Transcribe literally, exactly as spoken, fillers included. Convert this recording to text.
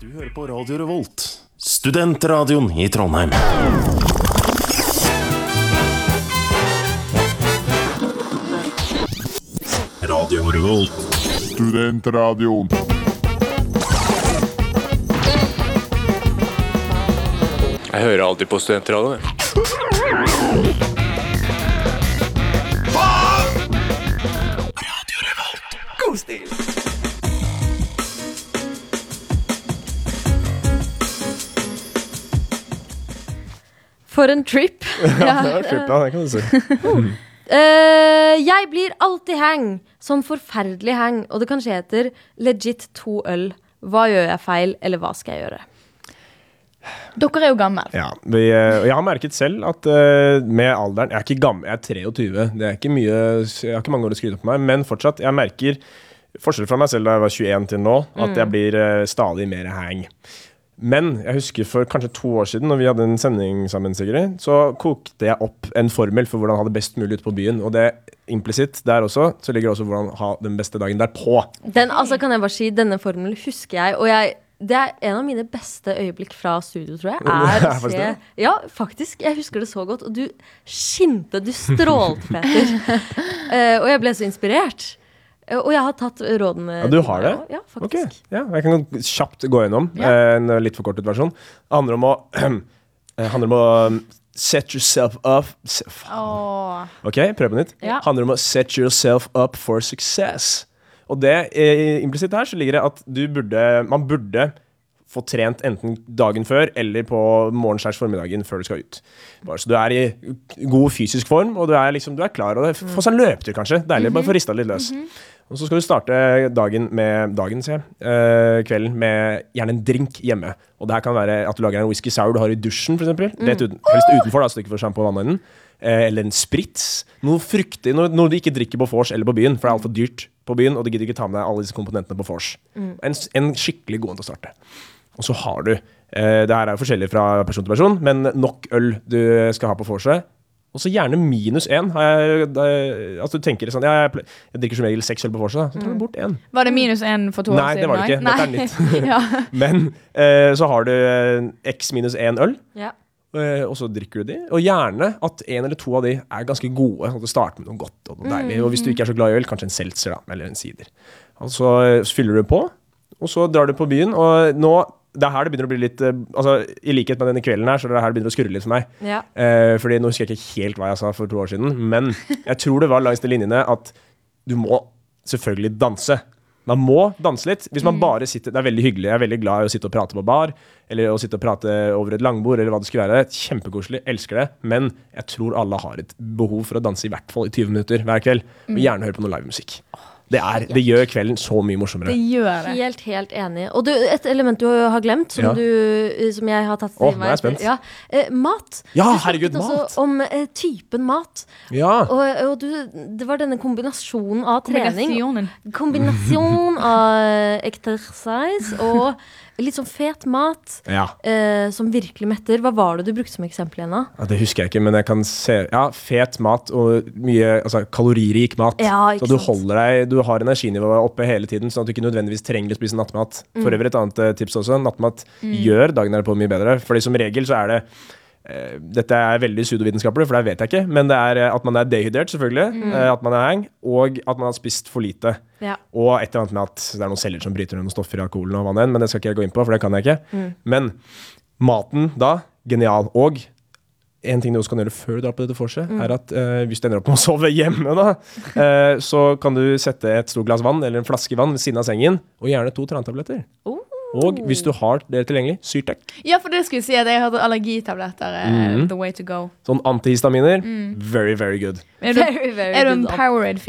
Du hører på Radio Revolt, studentradioen i Trondheim. Radio Revolt, studentradioen. Jeg hører alltid på studentradioen. Radio Revolt, god stil. For en trip. Ja, det var trip, ja, det kan du si. Uh, jeg blir alltid hang. Sånn forferdelig hang. Og det kanskje heter legit to øl. Hva gjør jeg feil, eller hva skal jeg gjøre? Dere er jo gammel. Ja, vi, og jeg har merket selv at uh, med alderen, jeg er ikke gammel, jeg er treogtyve. Det er ikke mye, jeg har ikke mange år å skryte på meg, men fortsatt, jeg merker forskjell fra meg selv da jeg var tjueen til nå, at jeg blir uh, stadig mer hang. Men jeg husker for kanskje to år siden, når vi hadde en sending sammen, Sigrid, så kokte jeg opp en formel for hvordan ha det best mulig ute på byen. Og det implisitt der også, så ligger det også hvordan ha den beste dagen derpå. Den, altså kan jeg bare si, denne formelen husker jeg, og jeg, det er en av mine beste øyeblikk fra studio, tror jeg, er å se, ja, faktisk, jeg husker det så godt, og du skinte, du strålte, Peter, uh, og jeg ble så inspirert. Og jeg har tatt rådene. Ja, du har det? Ja, faktisk. Okay. Ja, jeg kan kjapt gå gjennom ja. En litt forkortet versjon. Det handler om å, handler om å set yourself up. Oh. Ok, prøv på nytt. Ja. Handler om å set yourself up for success. Og det, implisitt her, så ligger det at du burde, man burde få trent enten dagen før eller på morgenskjærs formiddagen før du skal ut. Bare så du er i god fysisk form, og du er, liksom, du er klar, og få seg en løpetur kanskje. Deilig, bare få ristet litt løs. Mm-hmm. Og så skal du starte dagen med, dagen, se, uh, kvelden med gjerne en drink hjemme. Og det her kan være at du lager en whisky sour du har i dusjen, for eksempel. Mm. Det uten, helst utenfor, da, så du ikke får shampoo og vann i den. Uh, eller en sprits. Noe fruktig, noe, noe du ikke drikker på vors eller på byen, for det er alt for dyrt på byen, og du gidder ikke ta med deg alle disse komponentene på vors. Mm. En, en skikkelig god en til å starte. Og så har du, eh, det her er jo forskjellig fra person til person, men nok øl du skal ha på vorset. Og så gjerne minus en. Jeg, da, altså du tenker sånn, ja, jeg, jeg drikker som regel seks øl på vorset, så tar du bort en. Var det minus en for to år siden? Nei, det var det ikke. Nei. Dette er nytt. Ja. Men eh, så har du eh, x minus en øl, ja. eh, og så drikker du de. Og gjerne at en eller to av de er ganske gode, at du starter med noe godt og noe deilig. Mm. Og hvis du ikke er så glad i øl, kanskje en seltzer da, eller en sider. Og så, så fyller du på, og så drar du på byen, og nå det er her det begynner å bli litt, altså i likhet med denne kvelden her, så det er her det begynner å skurre litt for meg. Ja. Eh, fordi nå husker jeg ikke helt hva jeg sa for to år siden, men jeg tror det var langs de linjene at du må selvfølgelig danse. Man må danse litt. Hvis man bare sitter, det er veldig hyggelig, jeg er veldig glad i å sitte og prate på bar, eller å sitte og prate over et langbord, eller hva det skulle være. Kjempekoselig, elsker det, men jeg tror alle har et behov for å danse i hvert fall i tyve minutter hver kveld, og gjerne høre på noe livemusikk. Det, er, det gjør kvelden så mye morsommere. Det gjør det. Helt, helt enig. Og du, et element du har glemt, som, ja. du, som jeg har tatt til Åh, meg. nå er jeg spent. Ja, eh, mat. Ja, du herregud, mat. Du snakket også om eh, typen mat. Ja. Og, og du, det var denne kombinasjonen av trening. Kombinasjonen. Kombinasjon av exercise og litt sånn fet mat ja. eh, som virkelig metter. Hva var det du brukte som eksempel igjen da? Ja, det husker jeg ikke, men jeg kan se ja, fet mat og mye altså, kaloririk mat. Ja, så du holder deg, du har energinivået oppe hele tiden, sånn at du ikke nødvendigvis trenger å spise nattmat. Mm. For øvrig et annet uh, tips også, nattmat mm. gjør dagen derpå mye bedre. Fordi som regel så er det uh, dette er veldig pseudovitenskapelig, for det vet jeg ikke, men det er uh, at man er dehydrert selvfølgelig, mm. uh, at man er hang, og at man har spist for lite. Ja. Og et eller annet med at det er noen celler som bryter noen stoffer i alkoholen og vannet, men det skal ikke jeg gå inn på, for det kan jeg ikke. Mm. Men maten da, genial. Og en ting du også kan gjøre før du drar på dette vorset, mm. er at uh, hvis du ender opp med å sove hjemme da, uh, så kan du sette et stort glass vann, eller en flaske vann ved siden av sengen, og gjerne to trantabletter. Oh. Og hvis du har det tilgjengelig, Syrtec. Ja, for det skulle jeg si at jeg hadde allergitabletter er mm. the way to go. Sånn antihistaminer, mm. very, very good. Er du, very, very er du empowered